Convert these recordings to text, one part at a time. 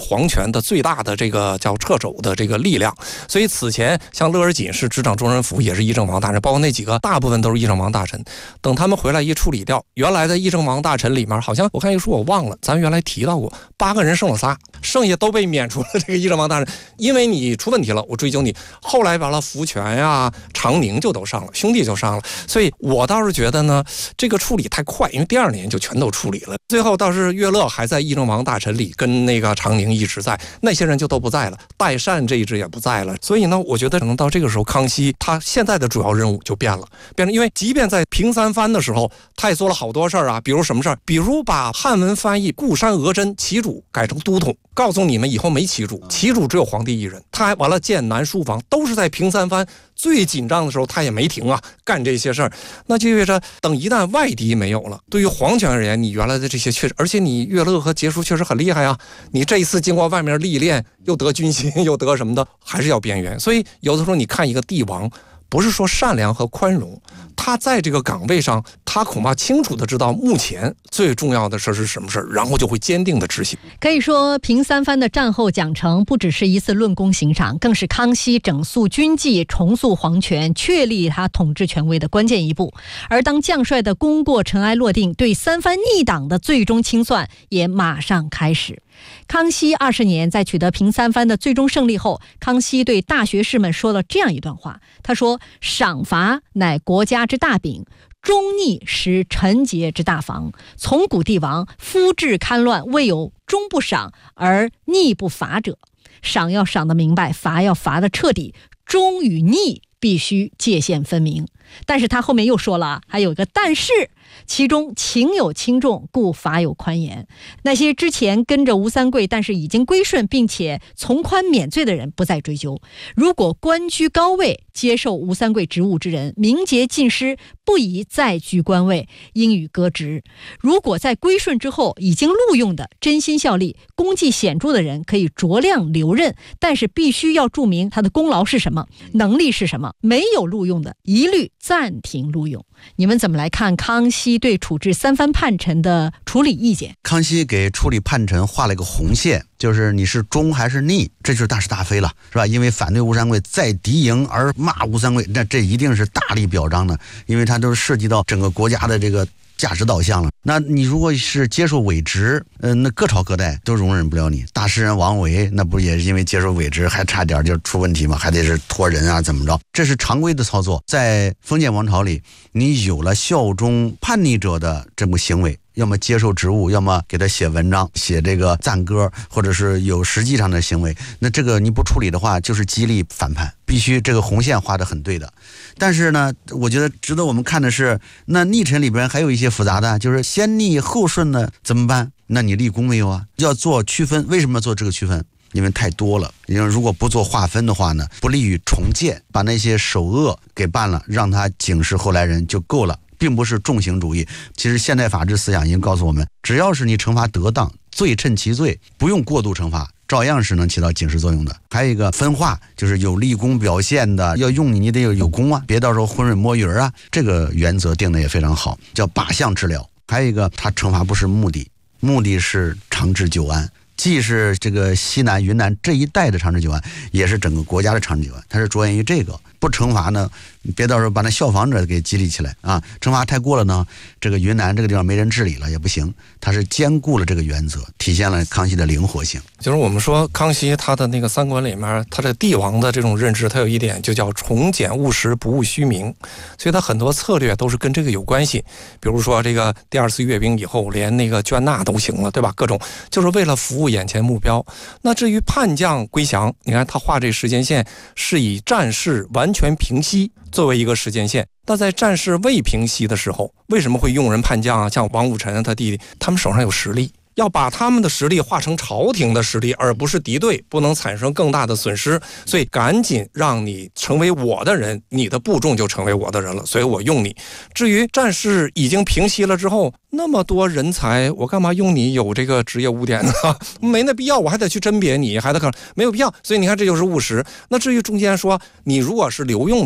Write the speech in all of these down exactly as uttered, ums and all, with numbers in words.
皇权的最大的这个叫掣肘的这个力量。所以此前像勒尔锦是执掌中人府，也是议政王大臣，包括那几个大部分都是议政王大臣。等他们回来一处理掉，原来的议政王大臣里面，好像我看一说我忘了，咱原来提到过，八个人剩了仨，剩下都被免除了这个议政王大臣，因为你出问题了，我追究你。后来完了，福全呀、长宁就都上了，兄弟就上了。所以我倒是觉得呢，这个处理太快，因为第二年就全都处理了。最后倒是乐乐还在议政王大臣里，跟那个长宁一直在，那些人就都不在了，代善这一支也不在了。所以呢，我觉得可能到这个时候，康熙他现在的主要任务就变了，变了。因为即便在平三藩的时候，他也做了好多事儿啊，比如什么事儿？比如把汉文翻译固山额真旗主改成都统，告诉你们以后没旗主，旗主只有皇帝一人。他还完了建南书房，都是在平三藩最紧张的时候，他也没停啊，干这些事儿。那就意味着，等一旦外敌没有了，对于皇权而言，你原来的这些确实，而且你乐乐和杰叔确实很厉害啊。你这一次经过外面历练，又得军心，又得什么的，还是要边缘。所以有的时候你看一个帝王，不是说善良和宽容，他在这个岗位上，他恐怕清楚的知道目前最重要的事是什么事，然后就会坚定的执行。 可以说，平三藩的战后奖惩不只是一次论功行赏，更是康熙整肃军纪、重塑皇权、确立他统治权威的关键一步。而当将帅的功过尘埃落定，对三藩逆党的最终清算也马上开始。康熙二十年，在取得平三藩的最终胜利后，康熙对大学士们说了这样一段话，他说：赏罚乃国家之大柄，忠逆实臣节之大防。从古帝王夫治戡乱，未有忠不赏而逆不罚者。赏要赏得明白，罚要罚得彻底，忠与逆必须界限分明。但是他后面又说了，还有一个但是，其中情有轻重，故罚有宽严。那些之前跟着吴三桂但是已经归顺并且从宽免罪的人不再追究。如果官居高位接受吴三桂职务之人名节尽失，不宜再居官位，应予革职。如果在归顺之后已经录用的真心效力、功绩显著的人，可以酌量留任，但是必须要注明他的功劳是什么，能力是什么。没有录用的，一律暂停录用。你们怎么来看康熙对处置三藩叛臣的处理意见？ 康熙给处理叛臣画了一个红线，就是你是忠还是逆，这就是大是大非了，是吧？因为反对吴三桂在敌营而骂吴三桂，那这一定是大力表彰的，因为它都涉及到整个国家的这个价值导向了。那你如果是接受伪职，呃，那各朝各代都容忍不了你。大诗人王维，那不也是因为接受伪职，还差点就出问题吗？还得是托人啊，怎么着？这是常规的操作。在封建王朝里，你有了效忠叛逆者的这种行为，要么接受职务，要么给他写文章、写这个赞歌，或者是有实际上的行为，那这个你不处理的话，就是激励反叛，必须这个红线画得很对的。但是呢，我觉得值得我们看的是，那逆臣里边还有一些复杂的，就是先逆后顺呢怎么办？那你立功没有啊？要做区分，为什么要做这个区分？因为太多了，因为如果不做划分的话呢，不利于重建，把那些首恶给办了，让他警示后来人就够了，并不是重刑主义。其实现代法治思想已经告诉我们，只要是你惩罚得当，罪称其罪，不用过度惩罚，照样是能起到警示作用的。还有一个分化，就是有立功表现的，要用你，你得有有功啊，别到时候浑水摸鱼啊。这个原则定的也非常好，叫靶向治疗。还有一个，他惩罚不是目的，目的是长治久安。既是这个西南云南这一带的长治久安，也是整个国家的长治久安，它是着眼于这个。不惩罚呢，别到时候把那效仿者给激励起来啊！惩罚太过了呢，这个云南这个地方没人治理了也不行。它是兼顾了这个原则，体现了康熙的灵活性。 就是我们说康熙他的那个三观里面，他的帝王的这种认知，他有一点就叫崇简务实，不务虚名，所以他很多策略都是跟这个有关系。比如说这个第二次阅兵以后，连那个捐纳都行了，对吧？各种就是为了服务眼前目标。那至于叛将归降，你看他画这时间线是以战事完全平息作为一个时间线。那在战事未平息的时候，为什么会用人叛将啊？像王武臣他弟弟，他们手上有实力，要把他们的实力化成朝廷的实力，而不是敌对，不能产生更大的损失。所以赶紧让你成为我的人，你的部众就成为我的人了，所以我用你。至于战事已经平息了之后，那么多人才，我干嘛用你有这个职业污点呢？没那必要，我还得去甄别你，还得看，没有必要。所以你看，这就是务实。那至于中间说，你如果是留用的，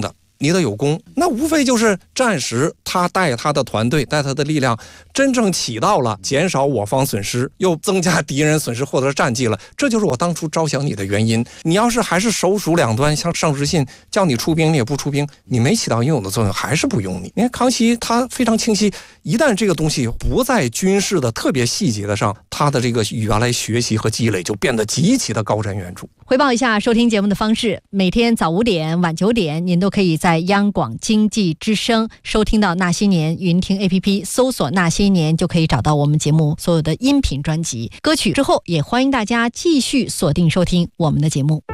你得有功。那无非就是战时他带他的团队，带他的力量，真正起到了减少我方损失，又增加敌人损失，获得战绩了。这就是我当初招降你的原因。你要是还是手鼠两端，像尚书信叫你出兵你也不出兵，你没起到应有的作用，还是不用你。你看康熙他非常清晰，一旦这个东西不在军事的特别细节的上，他的这个原来学习和积累就变得极其的高瞻远瞩。 回报一下收听节目的方式，每天早五点晚九点您都可以在央广经济之声收听到那些年云听 A P P， 搜索那些年就可以找到我们节目所有的音频专辑歌曲。之后也欢迎大家继续锁定收听我们的节目。